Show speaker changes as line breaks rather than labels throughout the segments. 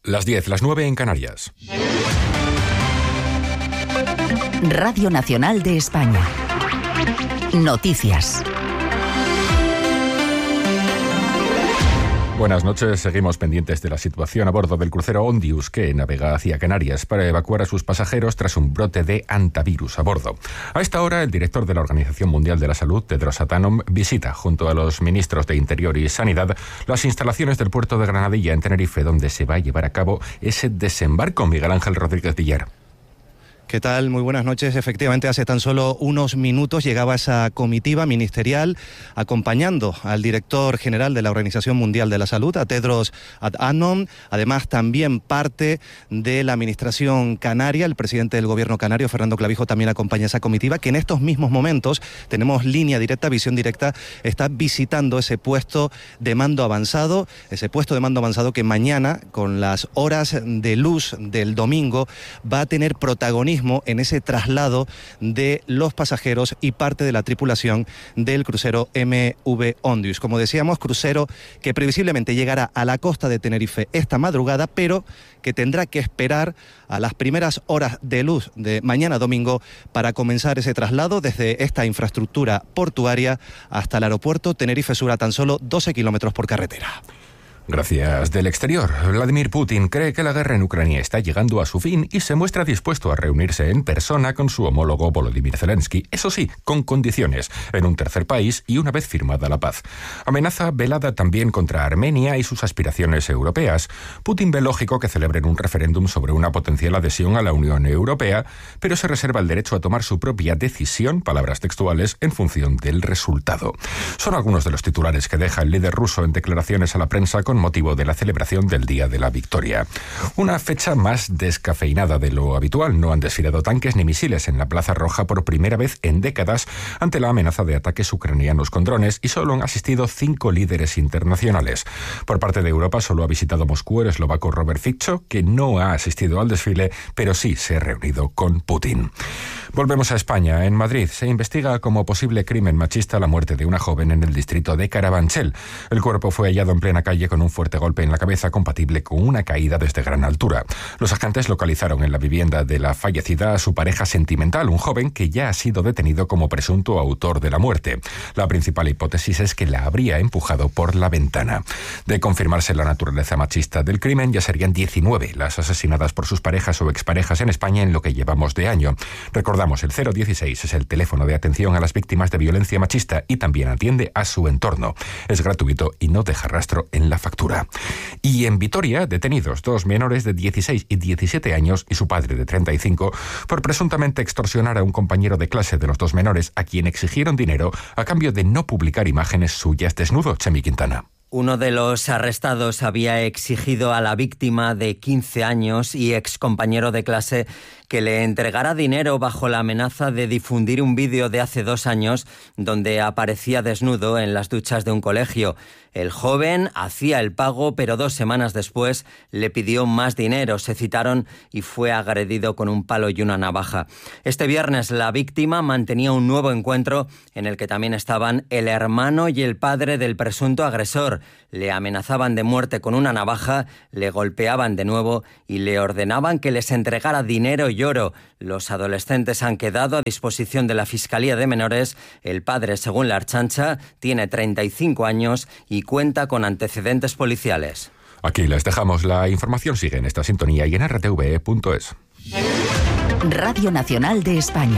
Las 10, las 9 en Canarias.
Radio Nacional de España. Noticias.
Buenas noches. Seguimos pendientes de la situación a bordo del crucero Ondius, que navega hacia Canarias para evacuar a sus pasajeros tras un brote de hantavirus a bordo. A esta hora, el director de la Organización Mundial de la Salud, Tedros Adhanom, visita, junto a los ministros de Interior y Sanidad, las instalaciones del puerto de Granadilla, en Tenerife, donde se va a llevar a cabo ese desembarco. Miguel Ángel Rodríguez Villar.
¿Qué tal? Muy buenas noches. Efectivamente, hace tan solo unos minutos llegaba esa comitiva ministerial acompañando al director general de la Organización Mundial de la Salud, a Tedros Adhanom. Además, también parte de la administración canaria, el presidente del gobierno canario, Fernando Clavijo, también acompaña esa comitiva, que en estos mismos momentos, tenemos línea directa, visión directa, está visitando ese puesto de mando avanzado, que mañana, con las horas de luz del domingo, va a tener protagonismo en ese traslado de los pasajeros y parte de la tripulación del crucero MV Ondius. Como decíamos, crucero que previsiblemente llegará a la costa de Tenerife esta madrugada, pero que tendrá que esperar a las primeras horas de luz de mañana domingo para comenzar ese traslado desde esta infraestructura portuaria hasta el aeropuerto Tenerife Sur, a tan solo 12 kilómetros por carretera.
Gracias. Del exterior, Vladimir Putin cree que la guerra en Ucrania está llegando a su fin y se muestra dispuesto a reunirse en persona con su homólogo Volodymyr Zelensky, eso sí, con condiciones, en un tercer país y una vez firmada la paz. Amenaza velada también contra Armenia y sus aspiraciones europeas. Putin ve lógico que celebren un referéndum sobre una potencial adhesión a la Unión Europea, pero se reserva el derecho a tomar su propia decisión, palabras textuales, en función del resultado. Son algunos de los titulares que deja el líder ruso en declaraciones a la prensa con motivo de la celebración del Día de la Victoria. Una fecha más descafeinada de lo habitual. No han desfilado tanques ni misiles en la Plaza Roja por primera vez en décadas ante la amenaza de ataques ucranianos con drones, y solo han asistido 5 líderes internacionales. Por parte de Europa solo ha visitado Moscú el eslovaco Robert Fico, que no ha asistido al desfile, pero sí se ha reunido con Putin. Volvemos a España. En Madrid se investiga como posible crimen machista la muerte de una joven en el distrito de Carabanchel. El cuerpo fue hallado en plena calle con un fuerte golpe en la cabeza compatible con una caída desde gran altura. Los agentes localizaron en la vivienda de la fallecida a su pareja sentimental, un joven que ya ha sido detenido como presunto autor de la muerte. La principal hipótesis es que la habría empujado por la ventana. De confirmarse la naturaleza machista del crimen, ya serían 19 las asesinadas por sus parejas o exparejas en España en lo que llevamos de año. Recordamos, el 016 es el teléfono de atención a las víctimas de violencia machista y también atiende a su entorno. Es gratuito y no deja rastro en la factura. Y en Vitoria, detenidos 2 menores de 16 y 17 años y su padre de 35 por presuntamente extorsionar a un compañero de clase de los 2 menores, a quien exigieron dinero a cambio de no publicar imágenes suyas desnudo. Chemi Quintana.
Uno de los arrestados había exigido a la víctima de 15 años y excompañero de clase que le entregara dinero bajo la amenaza de difundir un vídeo de hace 2 años donde aparecía desnudo en las duchas de un colegio. El joven hacía el pago, pero 2 semanas después le pidió más dinero. Se citaron y fue agredido con un palo y una navaja. Este viernes la víctima mantenía un nuevo encuentro en el que también estaban el hermano y el padre del presunto agresor. Le amenazaban de muerte con una navaja, le golpeaban de nuevo y le ordenaban que les entregara dinero y oro. Los adolescentes han quedado a disposición de la Fiscalía de Menores. El padre, según la Ertzaintza, tiene 35 años y cuenta con antecedentes policiales.
Aquí les dejamos. La información sigue en esta sintonía y en rtve.es.
Radio Nacional de España.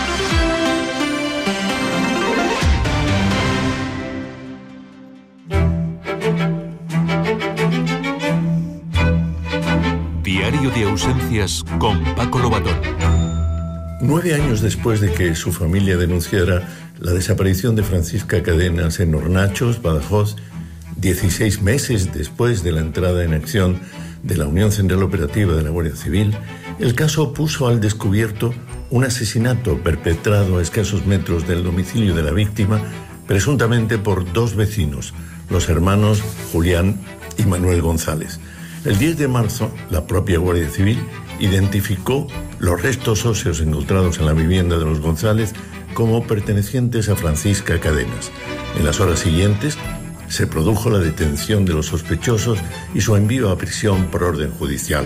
Diario de ausencias con Paco Lobatón.
9 años después de que su familia denunciara la desaparición de Francisca Cadenas en Hornachos, Badajoz, 16 meses después de la entrada en acción de la Unión Central Operativa de la Guardia Civil, el caso puso al descubierto un asesinato perpetrado a escasos metros del domicilio de la víctima, presuntamente por 2 vecinos, los hermanos Julián y Manuel González. El 10 de marzo, la propia Guardia Civil identificó los restos óseos encontrados en la vivienda de los González como pertenecientes a Francisca Cadenas. En las horas siguientes, se produjo la detención de los sospechosos y su envío a prisión por orden judicial.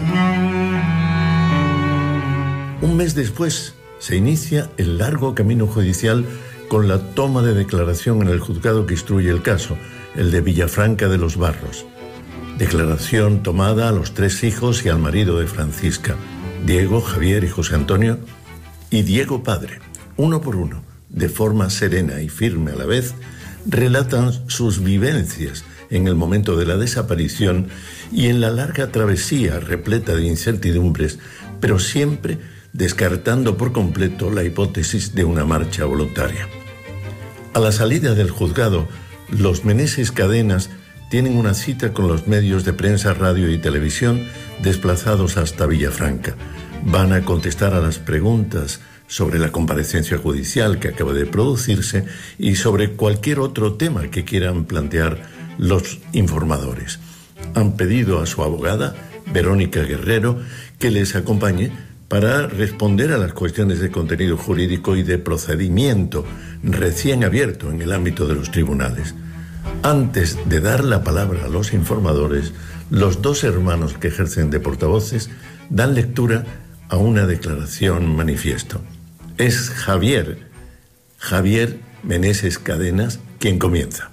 Un mes después se inicia el largo camino judicial con la toma de declaración en el juzgado que instruye el caso, el de Villafranca de los Barros. Declaración tomada a los 3 hijos y al marido de Francisca, Diego, Javier y José Antonio, y Diego padre, uno por uno, de forma serena y firme a la vez, relatan sus vivencias en el momento de la desaparición y en la larga travesía repleta de incertidumbres, pero siempre descartando por completo la hipótesis de una marcha voluntaria. A la salida del juzgado, los Meneses Cadenas tienen una cita con los medios de prensa, radio y televisión desplazados hasta Villafranca. Van a contestar a las preguntas sobre la comparecencia judicial que acaba de producirse y sobre cualquier otro tema que quieran plantear los informadores. Han pedido a su abogada, Verónica Guerrero, que les acompañe para responder a las cuestiones de contenido jurídico y de procedimiento recién abierto en el ámbito de los tribunales. Antes de dar la palabra a los informadores, los 2 hermanos que ejercen de portavoces dan lectura a una declaración manifiesto. Es Javier Meneses Cadenas quien comienza.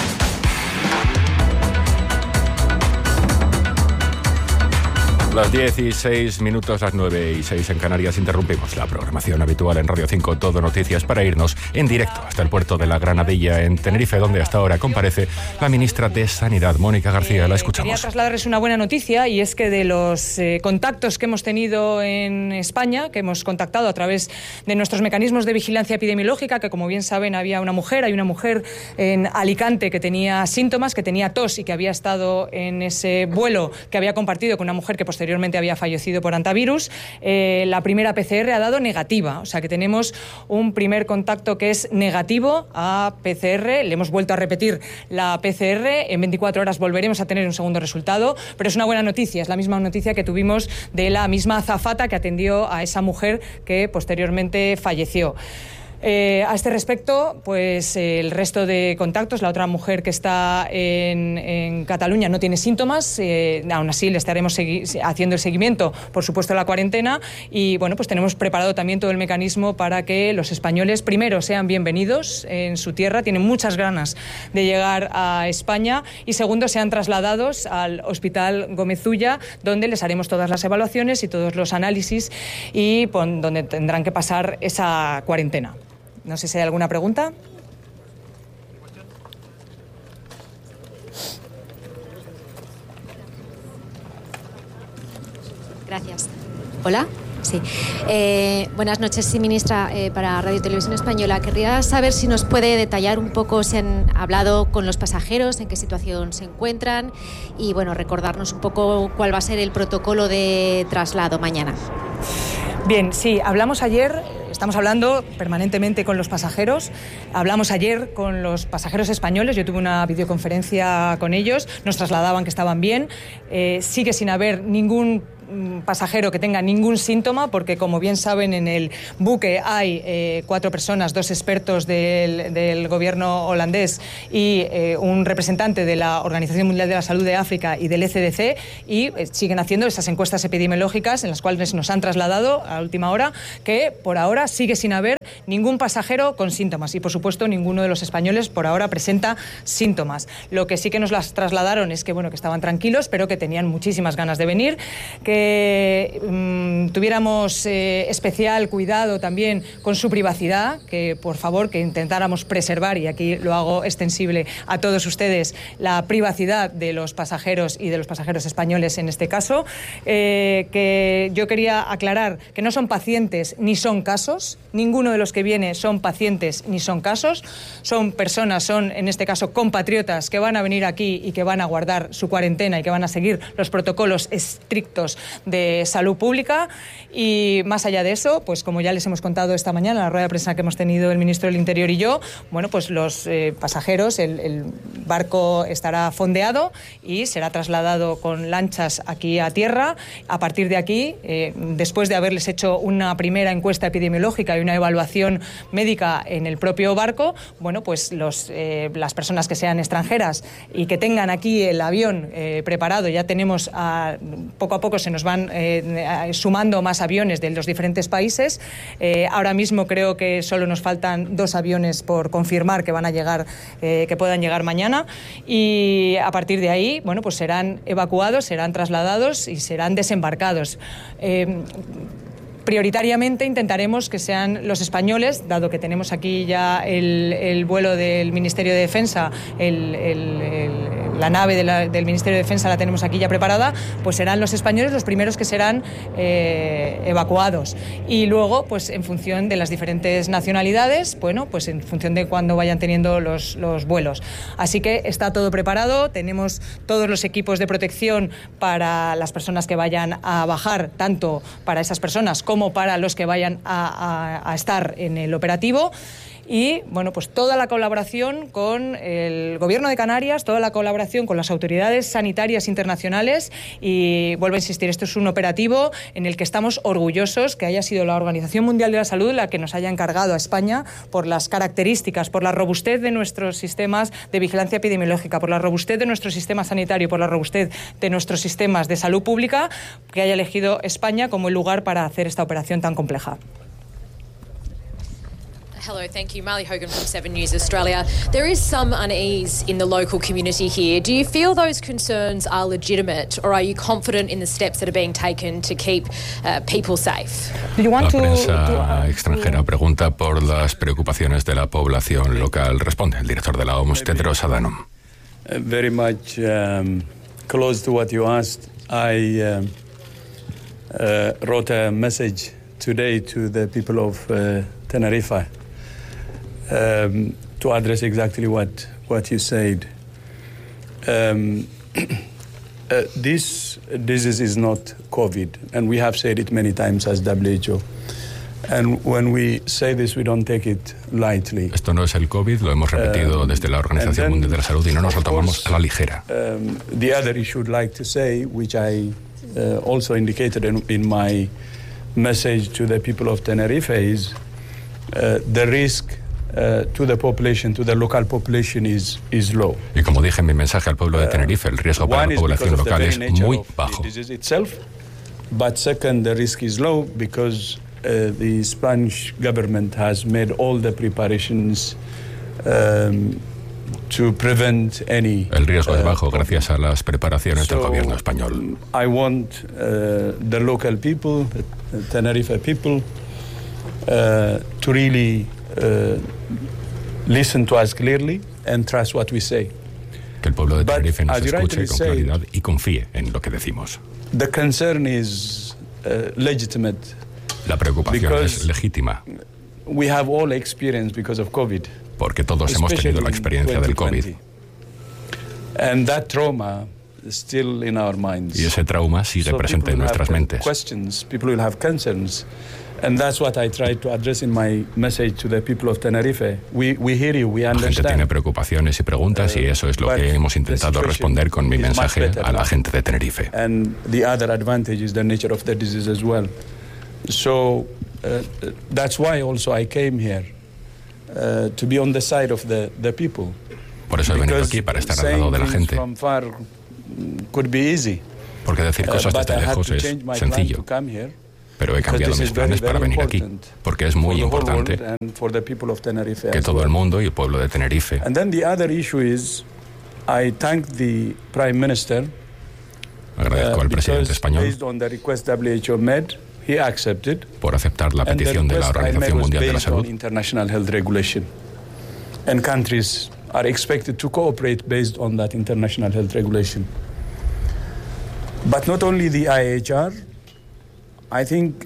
Las 16 minutos, las 9:06 en Canarias, interrumpimos la programación habitual en Radio 5 Todo Noticias para irnos en directo hasta el puerto de la Granadilla en Tenerife, donde hasta ahora comparece la ministra de Sanidad, Mónica García. La escuchamos.
Quería trasladarles una buena noticia, y es que de los contactos que hemos tenido en España, que hemos contactado a través de nuestros mecanismos de vigilancia epidemiológica, que como bien saben hay una mujer en Alicante que tenía síntomas, que tenía tos y que había estado en ese vuelo que había compartido con una mujer que posteriormente había fallecido por hantavirus. La primera PCR ha dado negativa, o sea que tenemos un primer contacto que es negativo a PCR. Le hemos vuelto a repetir la PCR, en 24 horas volveremos a tener un segundo resultado, pero es una buena noticia, es la misma noticia que tuvimos de la misma azafata que atendió a esa mujer que posteriormente falleció. A este respecto, pues el resto de contactos, la otra mujer que está en Cataluña no tiene síntomas, aún así le estaremos haciendo el seguimiento, por supuesto, la cuarentena, y bueno, pues tenemos preparado también todo el mecanismo para que los españoles, primero, sean bienvenidos en su tierra, tienen muchas ganas de llegar a España, y segundo, sean trasladados al Hospital Gómez Ulla, donde les haremos todas las evaluaciones y todos los análisis y donde tendrán que pasar esa cuarentena. No sé si hay alguna pregunta.
Gracias. Hola. Sí. Buenas noches, sí, ministra, para Radio Televisión Española. Querría saber si nos puede detallar un poco si han hablado con los pasajeros, en qué situación se encuentran y, bueno, recordarnos un poco cuál va a ser el protocolo de traslado mañana.
Bien, sí, hablamos ayer, estamos hablando permanentemente con los pasajeros, hablamos ayer con los pasajeros españoles, yo tuve una videoconferencia con ellos, nos trasladaban que estaban bien, sigue sin haber ningún pasajero que tenga ningún síntoma, porque como bien saben en el buque hay 4 personas, 2 expertos del gobierno holandés y un representante de la Organización Mundial de la Salud de África y del ECDC, y siguen haciendo esas encuestas epidemiológicas en las cuales nos han trasladado a última hora que por ahora sigue sin haber ningún pasajero con síntomas, y por supuesto ninguno de los españoles por ahora presenta síntomas. Lo que sí que nos las trasladaron es que, bueno, que estaban tranquilos, pero que tenían muchísimas ganas de venir, que tuviéramos especial cuidado también con su privacidad, que por favor que intentáramos preservar, y aquí lo hago extensible a todos ustedes, la privacidad de los pasajeros y de los pasajeros españoles en este caso, que yo quería aclarar que no son pacientes ni son casos, ninguno de los que viene son pacientes ni son casos, son personas, son en este caso compatriotas que van a venir aquí y que van a guardar su cuarentena y que van a seguir los protocolos estrictos de salud pública. Y más allá de eso, pues como ya les hemos contado esta mañana en la rueda de prensa que hemos tenido el ministro del Interior y yo, bueno, pues los pasajeros, el barco estará fondeado y será trasladado con lanchas aquí a tierra. A partir de aquí, después de haberles hecho una primera encuesta epidemiológica epidemiológica y una evaluación médica en el propio barco, bueno, pues las personas que sean extranjeras y que tengan aquí el avión preparado, ya tenemos poco a poco se nos van sumando más aviones de los diferentes países. Ahora mismo creo que solo nos faltan 2 aviones por confirmar que van a llegar, que puedan llegar mañana, y a partir de ahí, bueno, pues serán evacuados, serán trasladados y serán desembarcados. Prioritariamente intentaremos que sean los españoles, dado que tenemos aquí ya el vuelo del Ministerio de Defensa, la nave del Ministerio de Defensa la tenemos aquí ya preparada, pues serán los españoles los primeros que serán evacuados. Y luego, pues en función de las diferentes nacionalidades, bueno, pues en función de cuándo vayan teniendo los vuelos. Así que está todo preparado, tenemos todos los equipos de protección para las personas que vayan a bajar, tanto para esas personas como para los que vayan a estar en el operativo. Y, bueno, pues toda la colaboración con el Gobierno de Canarias, toda la colaboración con las autoridades sanitarias internacionales. Y vuelvo a insistir, esto es un operativo en el que estamos orgullosos que haya sido la Organización Mundial de la Salud la que nos haya encargado a España, por las características, por la robustez de nuestros sistemas de vigilancia epidemiológica, por la robustez de nuestro sistema sanitario, por la robustez de nuestros sistemas de salud pública, que haya elegido España como el lugar para hacer esta operación tan compleja.
Hello, thank you. Marley Hogan from 7 News Australia. There is some unease in the local community here. Do you feel those concerns are legitimate, or are you confident in the steps that are being taken to keep people safe?
La prensa extranjera pregunta por las preocupaciones de la población local. Responde el director de la OMS, Tedros Adhanom.
Very much close to what you asked. I wrote a message today to the people of Tenerife. To address exactly what you said. This disease is not COVID, and we have said it many times as WHO. And when we say this, we don't take it lightly.
Esto no es el COVID, lo hemos repetido desde la Organización Mundial de la Salud y no nos lo tomamos a la ligera.
The other issue I'd like to say, which I also indicated in my message to the people of Tenerife, is the risk to the population, to the local population is low.
Y como dije en mi mensaje al pueblo de Tenerife, el riesgo para la población local es muy bajo.
But second, the risk is low because the Spanish government has made all the preparations to prevent any.
El riesgo es bajo gracias a las preparaciones del gobierno español.
I want the local people, the Tenerife people, to really listen to us clearly and trust what we say.
Que el pueblo de Tenerife nos escuche con claridad y confíe en lo que decimos.
The concern is legitimate.
La preocupación es legítima.
We have all experienced because of COVID.
Porque todos hemos tenido la experiencia del COVID.
And that trauma is still in our minds.
Y ese trauma sigue presente en nuestras mentes.
People will have concerns. And that's what I tried to address in my message to the people of Tenerife. We hear you, we understand.
La gente tiene preocupaciones y preguntas y eso es lo que hemos intentado responder con mi mensaje a la gente de Tenerife.
And the other advantage is the nature of the disease as well. So that's why also I came here to be on the side of the people.
Por eso he venido aquí, para estar al lado de la gente.
From far could be easy.
Porque decir cosas desde lejos es sencillo. Pero he cambiado mis planes para venir aquí, porque es muy importante que todo el mundo y el pueblo de Tenerife.
And then the other issue is, I thank the Prime Minister.
Agradezco al presidente español
based on the request WHO made, he accepted,
por aceptar la petición de la Organización Mundial de la Salud.
International health regulation. And countries are expected to cooperate based on that international health regulation. But not only the IHR, I think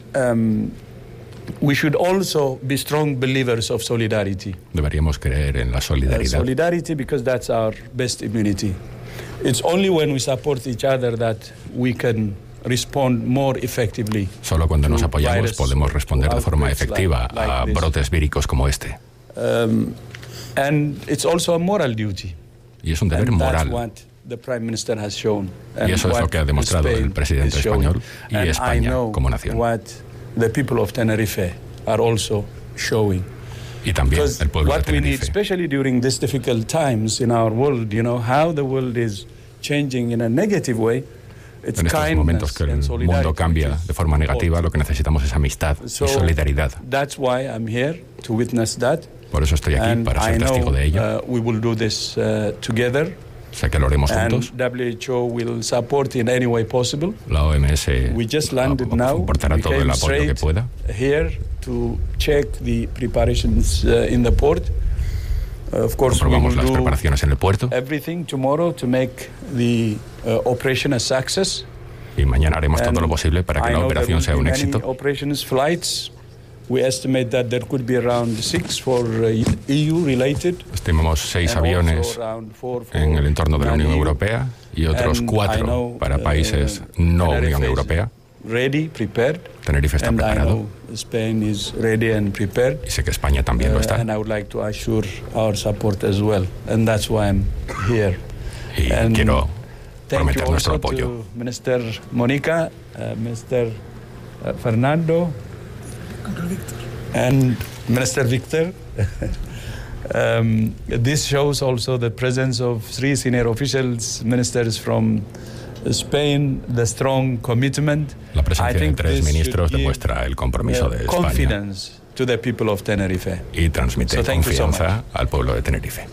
we should also be strong believers of solidarity.
Deberíamos creer en la solidaridad.
Solidarity, because that's our best immunity. It's only when we support each other that we can respond more effectively.
Solo cuando nos apoyamos podemos responder de forma efectiva a brotes víricos como este.
And it's also a moral duty.
Y es un deber moral.
The Prime Minister has shown,
y eso es lo que ha demostrado el presidente español y España como nación.
What the people of Tenerife are also showing.
Y también el pueblo de
what we need,
Tenerife.
especially during these difficult times in our world, how the world is changing in a negative way. It's
En estos momentos que el mundo cambia de forma negativa, lo que necesitamos es amistad y solidaridad.
That's why I'm here to witness that.
Por eso estoy aquí, para ser testigo de ello.
We will do this together.
Sé que lo haremos juntos.
WHO will support in any way possible.
La OMS
We just landed now.
aportará todo el apoyo que pueda.
Here to check the preparations in the port. Of course, we will
las preparaciones en el puerto.
Everything tomorrow to make the operation a success.
Y mañana haremos todo lo posible para que la operación sea un éxito.
Operations flights. We estimate that there could be around 6 for EU related.
Estimamos 6 aviones en el entorno de la Unión Europea y otros 4 para países no Unión Europea.
Ready, prepared.
Tenerife está preparado.
Spain is ready and prepared.
Y sé que España también lo está.
And I would like to assure our support as well. And that's why I'm here.
Y quiero prometer nuestro apoyo.
To Minister Mónica, Minister Fernando, and Minister Victor. This shows also the presence of 3 senior officials, ministers from Spain, the strong commitment.
La presencia de 3 ministros demuestra el compromiso de España
confidence to the people of Tenerife.
Y transmite confianza al pueblo de Tenerife.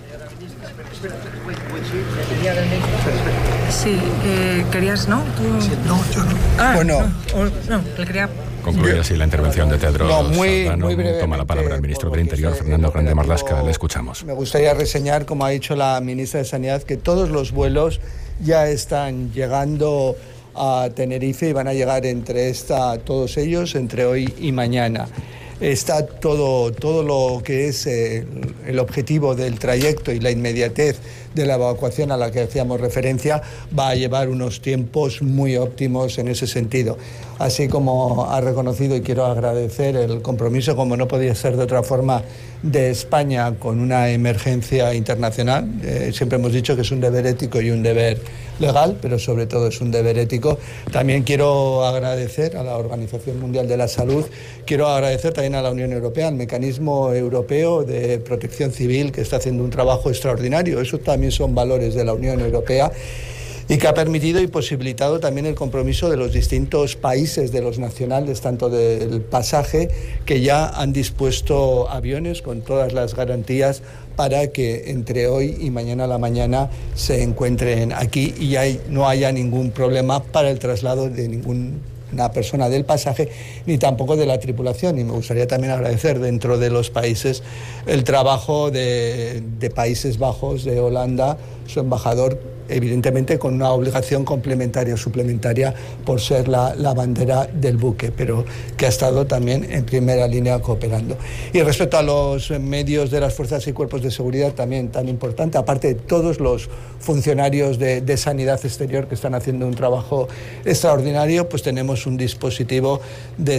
Sí, querías, ¿no?
No, yo no.
Bueno, no, le quería...
Concluye así la intervención de Tedros.
Muy brevemente,
toma la palabra el ministro del Interior, Fernando Grande Marlaska. Le escuchamos.
Me gustaría reseñar, como ha dicho la ministra de Sanidad, que todos los vuelos ya están llegando a Tenerife y van a llegar todos ellos entre hoy y mañana. Está todo lo que es el objetivo del trayecto y la inmediatez de la evacuación a la que hacíamos referencia va a llevar unos tiempos muy óptimos en ese sentido. Así como ha reconocido, y quiero agradecer el compromiso, como no podía ser de otra forma, de España con una emergencia internacional. Siempre hemos dicho que es un deber ético y un deber legal, pero sobre todo es un deber ético. También quiero agradecer a la Organización Mundial de la Salud, quiero agradecer también a la Unión Europea, al Mecanismo Europeo de Protección Civil, que está haciendo un trabajo extraordinario. Eso también son valores de la Unión Europea, y que ha permitido y posibilitado también el compromiso de los distintos países, de los nacionales, tanto del pasaje, que ya han dispuesto aviones con todas las garantías para que entre hoy y mañana a la mañana se encuentren aquí y no haya ningún problema para el traslado de ninguna persona del pasaje ni tampoco de la tripulación. Y me gustaría también agradecer dentro de los países el trabajo de Países Bajos, de Holanda, su embajador, evidentemente con una obligación complementaria, suplementaria, por ser la bandera del buque, pero que ha estado también en primera línea cooperando. Y respecto a los medios de las fuerzas y cuerpos de seguridad, también tan importante, aparte de todos los funcionarios de sanidad exterior que están haciendo un trabajo extraordinario, pues tenemos un dispositivo de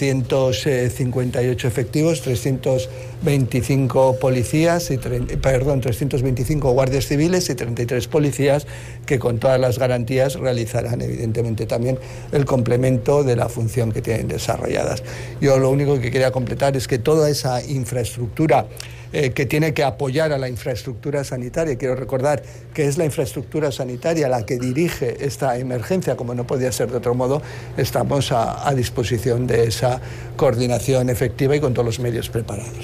358 efectivos, 325 policías, 325 guardias civiles y 33 policías, que con todas las garantías realizarán evidentemente también el complemento de la función que tienen desarrolladas. Yo lo único que quería completar es que toda esa infraestructura que tiene que apoyar a la infraestructura sanitaria, quiero recordar que es la infraestructura sanitaria la que dirige esta emergencia, como no podía ser de otro modo, estamos a disposición de esa coordinación efectiva y con todos los medios preparados.